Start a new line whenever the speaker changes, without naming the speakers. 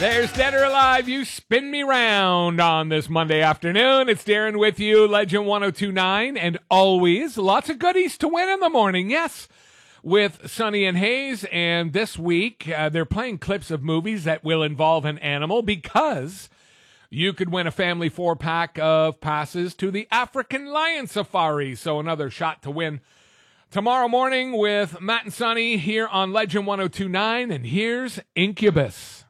There's Dead or Alive. You spin me round on this Monday afternoon. It's Darren with you, Legend 1029, and always lots of goodies to win in the morning. Yes, with Sonny and Hayes. And this week, they're playing clips of movies that will involve an animal because you could win a family 4-pack of passes to the African Lion Safari. So another shot to win tomorrow morning with Matt and Sonny here on Legend 1029. And here's Incubus.